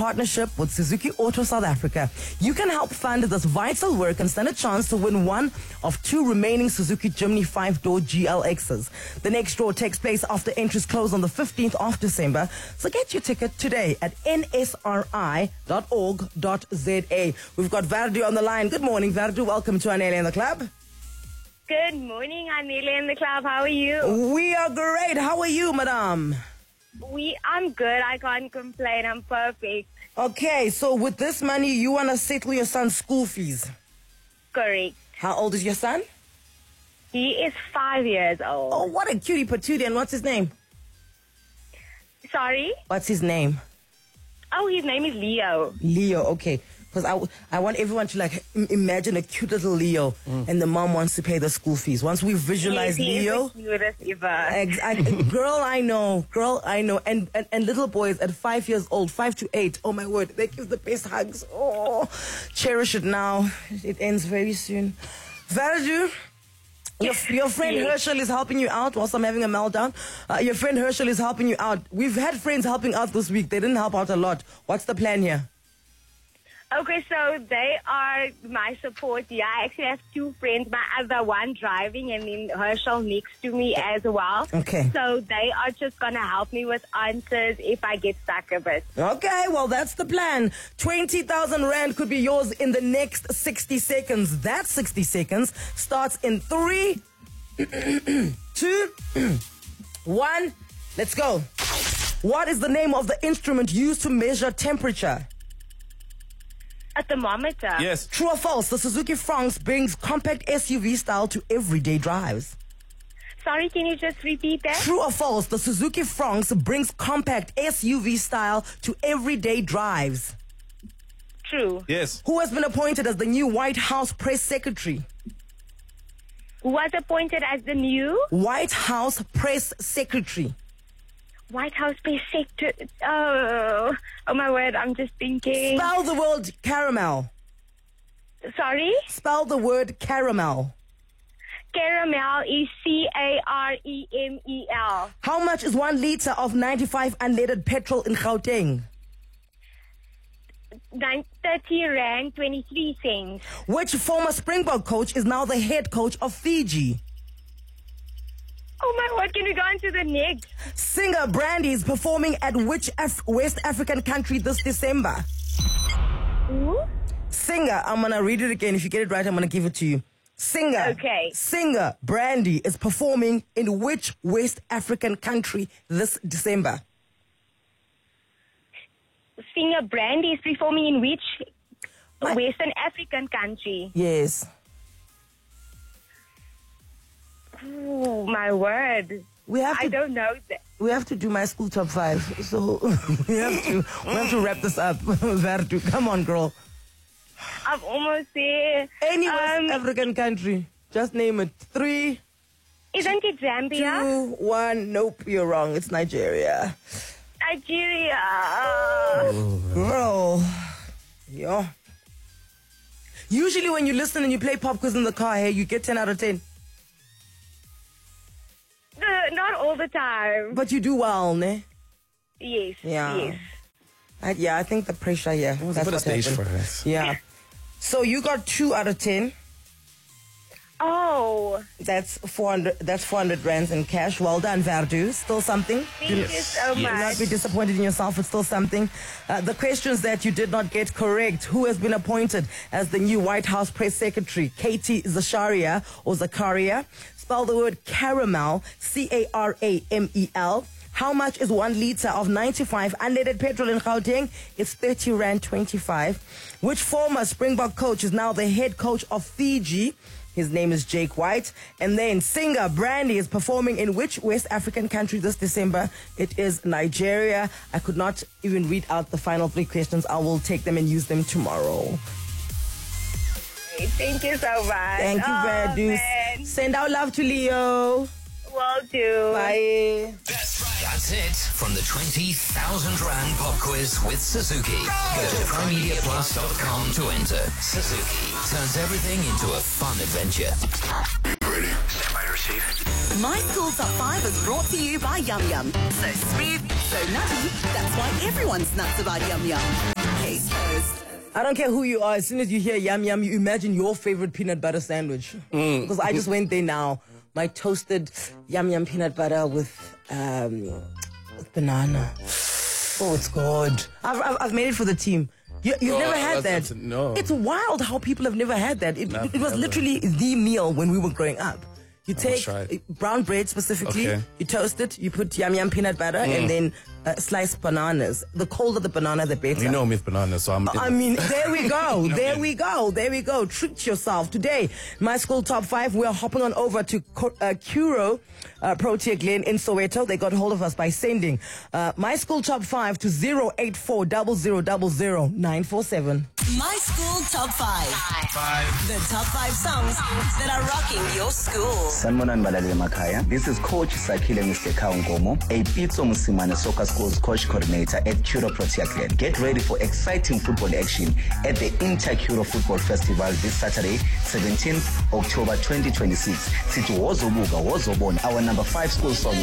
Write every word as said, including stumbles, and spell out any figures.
partnership with Suzuki Auto South Africa, you can help fund this vital work and stand a chance to win one of two remaining Suzuki Jimny five-door G L Xs. The next draw takes place after entries close on the fifteenth of December, so get your ticket today at n s r i dot org dot z a. We've got Verdu on the line. Good morning, Verdu. Welcome to Anele in the Club. Good morning, Anele in the Club. How are you? We are great. How are you, madam? We, I'm good. I can't complain. I'm perfect. Okay, so with this money, you want to settle your son's school fees. Correct. How old is your son? He is five years old. Oh, what a cutie patootie. And what's his name? Sorry? What's his name? Oh, his name is Leo. Leo, okay. Because I, I want everyone to like im- imagine a cute little Leo, mm. and the mom wants to pay the school fees. Once we visualize yes, he Leo, is the cutest ever. ex- I, girl, I know, girl, I know, and, and and little boys at five years old, five to eight. Oh my word, they give the best hugs. Oh, cherish it now. It ends very soon. Verdu. Your, your friend Herschel is helping you out whilst I'm having a meltdown. Uh, your friend Herschel is helping you out. We've had friends helping out this week. They didn't help out a lot. What's the plan here? Okay, so they are my support. Yeah, I actually have two friends. My other one driving and then Herschel next to me as well. Okay. So they are just going to help me with answers if I get stuck a bit. Okay, well, that's the plan. twenty thousand rand could be yours in the next sixty seconds. That sixty seconds starts in three, two, one. Let's go. What is the name of the instrument used to measure temperature? A thermometer. Yes. True or false? The Suzuki Fronx brings compact S U V style to everyday drives. Sorry, can you just repeat that? True or false? The Suzuki Fronx brings compact S U V style to everyday drives. True. Yes. Who has been appointed as the new White House press secretary? Who was appointed as the new White House press secretary. White House press sector? Oh, oh my word! I'm just thinking. Spell the word caramel. Sorry. Spell the word caramel. Caramel is C A R E M E L. How much is one liter of ninety-five unleaded petrol in Gauteng? Nine thirty rand twenty-three cents. Which former Springbok coach is now the head coach of Fiji? Oh my word, can we go on to the next? Singer Brandy is performing at which Af- West African country this December? Who? Singer, I'm going to read it again. If you get it right, I'm going to give it to you. Singer. Okay. Singer Brandy is performing in which West African country this December? Singer Brandy is performing in which My- Western African country? Yes. Oh my word. We have to, I don't know that. we have to do my school top five. So we have to we have to wrap this up. Verdu, come on, girl. I'm almost there. Any West Um, African country. Just name it. Three, Isn't it Zambia? two, one. Nope, you're wrong. It's Nigeria. Nigeria. Girl. Yeah. Usually when you listen and you play pop quiz in the car, hey, you get ten out of ten. Uh, not all the time. But you do well, ne? Yes. Yeah. Yes. I, yeah, I think the pressure, yeah. It was that's a bit of what stage happened. for us. Yeah. So you got two out of ten. Oh, That's four hundred. That's four hundred rands in cash. Well done, Verdu. Still something. thank you so Do much. not be disappointed in yourself. It's still something. Uh, the questions that you did not get correct. Who has been appointed as the new White House press secretary? Katie Zacharia or Zakaria. Spell the word caramel. C A R A M E L. How much is one liter of ninety-five unleaded petrol in Gauteng? It's thirty rand twenty-five. Which former Springbok coach is now the head coach of Fiji? His name is Jake White. And then singer Brandy is performing in which West African country this December? It is Nigeria. I could not even read out the final three questions. I will take them and use them tomorrow. Thank you so much. Thank you, oh, Brandy. man. Send out love to Leo. Will do. Bye. That's right. That's it from the twenty thousand Rand Pop Quiz with Suzuki. Go to promedia plus dot com to enter. Suzuki turns everything into a fun adventure. Ready. Stand by to receive. My School Top five is brought to you by Yum Yum. So smooth, so nutty, that's why everyone's nuts about Yum Yum. breakfast. I don't care who you are. As soon as you hear yum yum, you imagine your favorite peanut butter sandwich. Mm. Because I just went there now. My toasted yum yum peanut butter with, um, with banana. Oh, it's good. I've, I've, I've made it for the team. You, you've oh, never had that? That's, no. It's wild how people have never had that. It, no, it was never. literally the meal when we were growing up. You take brown bread specifically, okay. You toast it, you put yum yum peanut butter, mm. and then uh, sliced bananas. The colder the banana, the better. You know me with bananas, so I'm... I mean, there we go, there we go, there we go. Treat yourself. Today, My School Top five, we're hopping on over to uh, Curo uh, Protea Glen in Soweto. They got hold of us by sending uh, My School Top five to zero eight four zero zero zero zero nine four seven. My School Top five. Five. The top five songs that are rocking your school. Sanmonan Balale Makaya. This is Coach Sakile Mister Kaungomo, a Pitso Musimane Soccer School's coach coordinator at Curo Protea Glen. Get ready for exciting football action at the Inter-Curo Football Festival this Saturday, seventeenth October twenty twenty-six. Situ Wozobuga Wozobon, our number five school song